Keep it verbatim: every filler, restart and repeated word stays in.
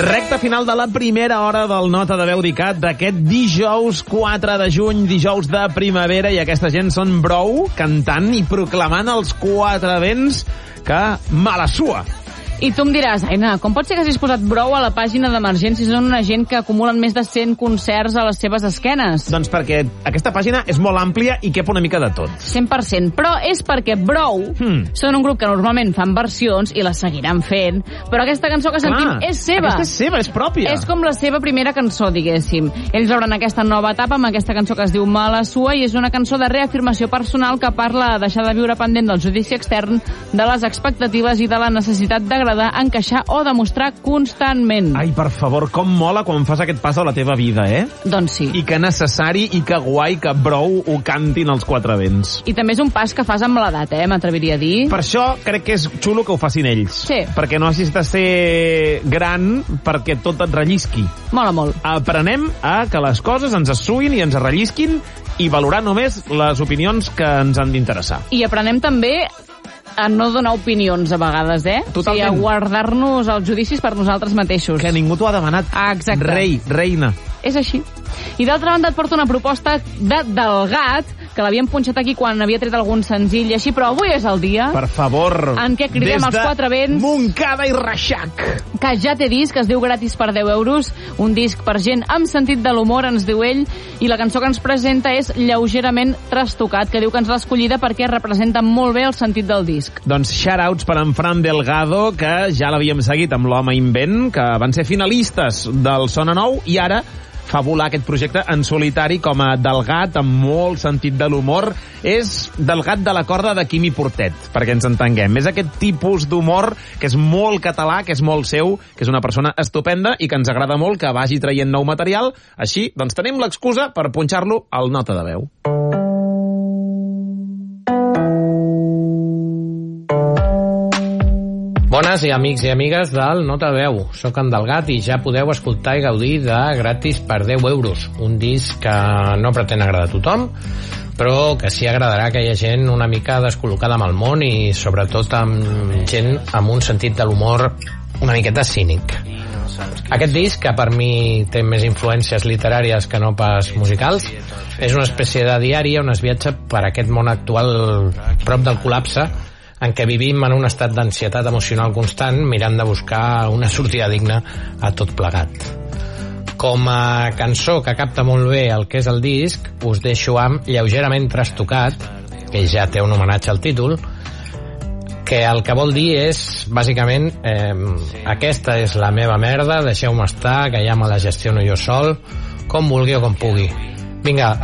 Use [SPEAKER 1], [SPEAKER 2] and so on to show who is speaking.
[SPEAKER 1] Recta final de la primera hora del Nota de Veu Dicat d'aquest dijous quatre de juny, dijous de primavera, i aquesta gent són Brou, cantant i proclamant els quatre vents que malassua.
[SPEAKER 2] I tu em diràs, Aina, com pot ser que hagis posat Brou a la pàgina d'emergència si són una gent que acumulen més de cent concerts a les seves esquenes?
[SPEAKER 1] Doncs perquè aquesta pàgina és molt àmplia i cap una mica de tot.
[SPEAKER 2] cent per cent. Però és perquè Brou hmm. són un grup que normalment fan versions i les seguiran fent, però aquesta cançó que sentim
[SPEAKER 1] Clar,
[SPEAKER 2] és seva.
[SPEAKER 1] Aquesta és seva, és pròpia.
[SPEAKER 2] És com la seva primera cançó, diguéssim. Ells obren aquesta nova etapa amb aquesta cançó que es diu Malassua i és una cançó de reafirmació personal que parla de deixar de viure pendent del judici extern, de les expectatives i de la necessitat de agradar, encaixar o demostrar constantment.
[SPEAKER 1] Ai, per favor, com mola quan fas aquest pas a la teva vida, eh?
[SPEAKER 2] Doncs sí.
[SPEAKER 1] I que necessari i que guai que Brou ho cantin els quatre vents.
[SPEAKER 2] I també és un pas que fas amb l'edat, eh? M'atreviria a dir.
[SPEAKER 1] Per això crec que és xulo que ho facin ells.
[SPEAKER 2] Sí.
[SPEAKER 1] Perquè no hagis de ser gran perquè tot et rellisqui.
[SPEAKER 2] Mola molt.
[SPEAKER 1] Aprenem a que les coses ens essuïn i ens rellisquin i valorar només les opinions que ens han d'interessar.
[SPEAKER 2] I aprenem també a no donar opinions a vegades, eh?
[SPEAKER 1] Totalment.
[SPEAKER 2] O sigui, a guardar-nos els judicis per nosaltres mateixos.
[SPEAKER 1] Que ningú t'ho ha demanat.
[SPEAKER 2] Ah, exacte.
[SPEAKER 1] Rei, reina.
[SPEAKER 2] És així. I d'altra banda et porto una proposta de Delgat, que l'havíem punxat aquí quan havia tret algun senzill i així, però avui és el dia
[SPEAKER 1] Per favor.
[SPEAKER 2] en què cridem
[SPEAKER 1] Des
[SPEAKER 2] els quatre vents
[SPEAKER 1] Montcada i Reixac.
[SPEAKER 2] que ja té disc, es diu Gratis per deu euros, un disc per gent amb sentit de l'humor, ens diu ell, i la cançó que ens presenta és Lleugerament trastocat, que diu que ens l'ha escollida perquè representa molt bé el sentit del disc.
[SPEAKER 1] Doncs shoutouts per en Fran Delgado, que ja l'havíem seguit amb l'Home Invent, que van ser finalistes del Sona Nou, i ara fa volar aquest projecte en solitari com a Delgat, amb molt sentit de l'humor. És Delgat de la corda de Quimi Portet, perquè ens entenguem. És aquest tipus d'humor que és molt català, que és molt seu, que és una persona estupenda i que ens agrada molt que vagi traient nou material. Així, doncs tenim l'excusa per punxar-lo al Nota de Veu.
[SPEAKER 3] Bones i amics i amigues del Nota de Veu. Soc en Delgat i ja podeu escoltar i gaudir de Gratis per deu euros. Un disc que no pretén agradar a tothom, però que sí agradarà a aquella gent una mica descol·locada amb el món i sobretot amb gent amb un sentit de l'humor una miqueta cínic. Aquest disc, que per mi té més influències literàries que no pas musicals, és una espècie de diari on es viatja per aquest món actual prop del col·lapse, en què vivim en un estat d'ansietat emocional constant, mirant de buscar una sortida digna a tot plegat. Com a cançó que capta molt bé el que és el disc, us deixo amb Lleugerament trastocat, que ja té un homenatge al títol, que el que vol dir és, bàsicament, eh, aquesta és la meva merda, deixeu-me estar, que ja me la gestiono jo sol, com vulgui o com pugui. Vinga,